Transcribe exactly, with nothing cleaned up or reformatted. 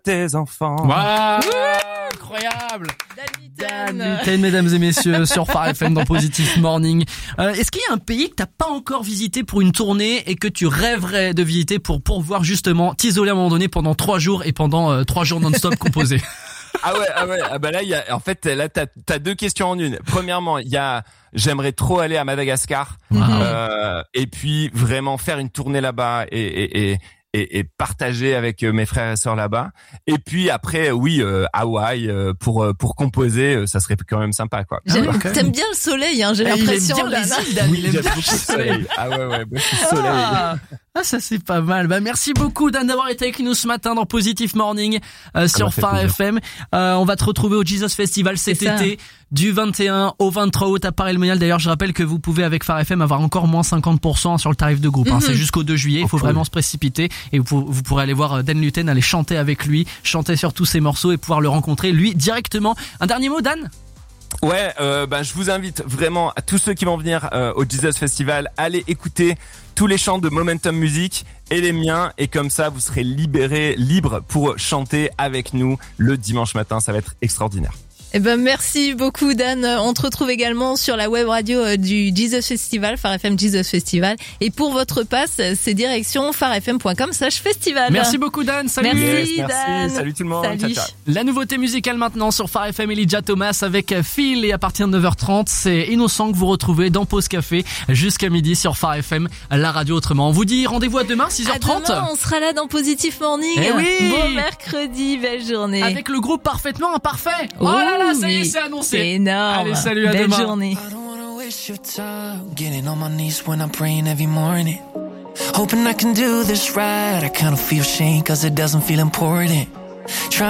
tes enfants. Waouh, incroyable. Dan Dan Mitten, mesdames et messieurs, sur Phare F M dans Positive Morning. Euh, est-ce qu'il y a un pays que t'as pas encore visité pour une tournée et que tu rêverais de visiter pour pouvoir justement t'isoler à un moment donné pendant trois jours et pendant euh, trois jours non-stop composés? Ah ouais, ah ouais, ah bah là il y a, en fait là t'as t'as deux questions en une. Premièrement, il y a, j'aimerais trop aller à Madagascar, Wow. euh, et puis vraiment faire une tournée là-bas et et et et, et partager avec mes frères et sœurs là-bas. Et puis après, oui, euh, Hawaï euh, pour pour composer, euh, ça serait quand même sympa, quoi. J'aime- Ah, okay. T'aimes bien le soleil, hein, j'ai Eh, il aime l'impression. bien là, les là. îles, Dan. Oui, Il aime j'aime bien beaucoup le le soleil. Ah ouais, ouais, moi, je suis soleil. Ah, ah, ça c'est pas mal. Bah merci beaucoup Dan d'avoir été avec nous ce matin dans Positive Morning euh, sur m'a fait Phare plaisir. F M. Euh, on va te retrouver au Jesus Festival cet C'est ça. été du vingt et un au vingt-trois août à Paris-le-Monial. D'ailleurs, je rappelle que vous pouvez avec Phare F M avoir encore moins cinquante pour cent sur le tarif de groupe. Hein. Mhm. C'est jusqu'au deux juillet. Il faut Oh, cool. vraiment se précipiter et vous, vous pourrez aller voir euh, Dan Luten, aller chanter avec lui, chanter sur tous ses morceaux et pouvoir le rencontrer lui directement. Un dernier mot, Dan? Ouais, euh, ben je vous invite vraiment à tous ceux qui vont venir euh, au Jesus Festival, allez écouter tous les chants de Momentum Music et les miens, et comme ça vous serez libérés, libres pour chanter avec nous le dimanche matin. Ça va être extraordinaire. Eh ben, merci beaucoup, Dan. On te retrouve également sur la web radio euh, du Jesus Festival, Phare F M Jesus Festival. Et pour votre passe, c'est direction pharefm point com slash festival. Merci beaucoup, Dan. Salut. Merci. Yes, merci. Dan. Salut tout le monde. Salut. Ciao, ciao. La nouveauté musicale maintenant sur Phare F M, Elijah Thomas avec Phil, et à partir de neuf heures trente, c'est Innocent que vous retrouvez dans Pause Café jusqu'à midi sur Phare F M, la radio autrement. On vous dit rendez-vous à demain, six heures À trente. demain, on sera là dans Positive Morning. Eh oui. Bon mercredi, belle journée. Avec le groupe Parfaitement Imparfait. Oh, Oh là là, ça y est, oui. c'est annoncé. C'est énorme. Allez, salut, à belle demain. journée. I don't wanna waste your time getting on my knees when I'm praying every morning. Hoping I can do this right. I kind of feel shame cause it doesn't feel important. Try